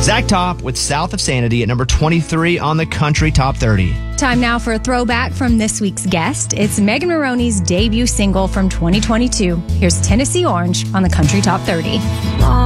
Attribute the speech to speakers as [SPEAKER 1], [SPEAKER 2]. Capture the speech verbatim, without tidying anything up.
[SPEAKER 1] Zach Top with South of Sanity at number twenty-three on the Country Top thirty.
[SPEAKER 2] Time now for a throwback from this week's guest. It's Megan Moroney's debut single from twenty twenty-two. Here's Tennessee Orange on the Country Top thirty.